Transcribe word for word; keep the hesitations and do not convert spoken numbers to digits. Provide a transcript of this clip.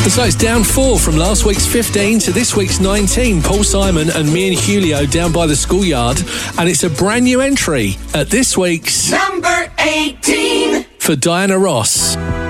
So it's down four from last week's fifteen to this week's nineteen. Paul Simon and me and Julio down by the schoolyard. And it's a brand new entry at this week's number eighteen for Diana Ross.